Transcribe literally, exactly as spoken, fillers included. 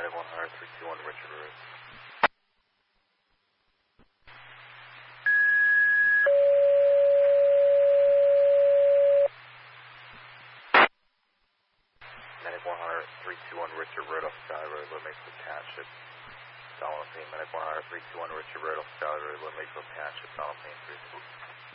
Medic one hundred, three two one, Richard Road. Medic one hundred, three two one, Richard Road off Sky Road, Little Maple Township. Donaldson. Medic one hundred, three two one, Richard Road off Sky Road, Little Maple Township, Donaldson, three two.